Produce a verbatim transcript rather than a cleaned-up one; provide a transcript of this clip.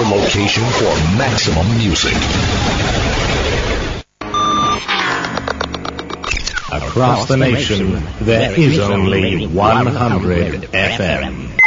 location for maximum music. Across the nation, there is only one hundred F M.